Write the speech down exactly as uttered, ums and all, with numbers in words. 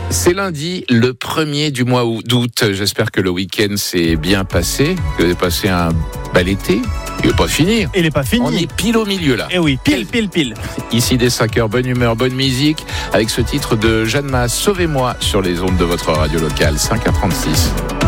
C'est lundi, le premier du mois d'août. J'espère que le week-end s'est bien passé, que vous avez passé un bel été. Il n'est pas fini. Il n'est pas fini. On est pile au milieu là. Eh oui, pile, pile, pile. Ici dès cinq heures, bonne humeur, bonne musique, avec ce titre de Jeanne Masse, Sauvez-moi, sur les ondes de votre radio locale, cinq heures trente-six.